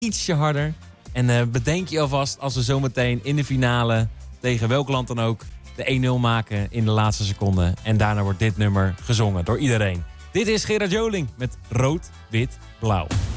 ietsje harder. En bedenk je alvast als we zometeen in de finale tegen welk land dan ook de 1-0 maken in de laatste seconde. En daarna wordt dit nummer gezongen door iedereen. Dit is Gerard Joling met Rood, Wit, Blauw.